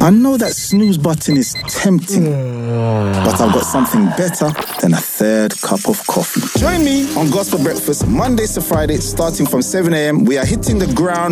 I know that snooze button is tempting, but I've got something better than a third cup of coffee. Join me on Gospel Breakfast Mondays to Fridays, starting from 7 a.m. We are hitting the ground